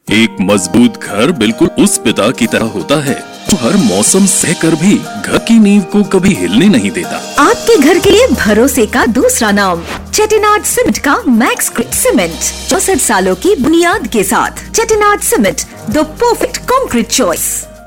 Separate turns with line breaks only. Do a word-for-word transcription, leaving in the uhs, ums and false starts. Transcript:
एक मजबूत घर बिल्कुल उस पिता की तरह होता है जो हर मौसम सहकर भी घर की नींव को कभी हिलने नहीं देता।
आपके घर के लिए भरोसे का दूसरा नाम चेटिनाड सीमेंट का मैक्स ग्रिड सीमेंट, चौसठ सालों की बुनियाद के साथ। Chettinad cement, the perfect concrete choice.